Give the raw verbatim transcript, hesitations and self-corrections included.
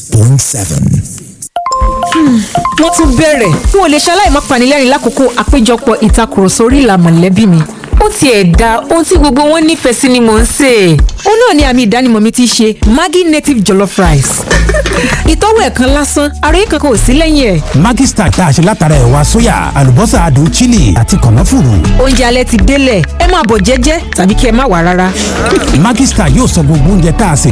point seven. wọ́n tún bẹ̀rẹ̀ n ò lè ṣaláì má panilẹ́rìn lákòókò àpéjọpọ̀ ìtakùrọ̀sọ orí ìlà mọ̀lẹ́bí mi. ó tiẹ̀ da ohun tí gbogbo wọn nífẹ̀ẹ́ sí ni mò ń sè. ó náà ni àmì ìdánimọ̀ mi ti ṣe Maggi native jollof rice. ìtọ́wò ẹ̀ kan lásán àròyé kankan ò sí lẹ́yìn ẹ̀. Maggi Star tá a ṣe látara ẹ̀wà sóyà àlùbọ́sà adùn chili àti kànáfùrù. oúnjẹ alẹ́ ti délẹ̀ ẹ máa bọ̀ jẹ́jẹ́ tàbí kí ẹ má wá rárá. Maggi Star yóò sọ gbogbo oúnjẹ tá a sè